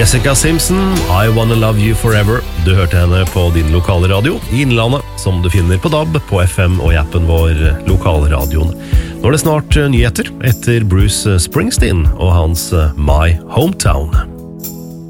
Jessica Simpson, I Wanna Love You Forever. Du hørte henne på din lokale radio i Innlandet, som du finner på DAB, på FM og i appen vår Lokalradioen. Nå er det snart nyheter etter Bruce Springsteen og hans My Hometown.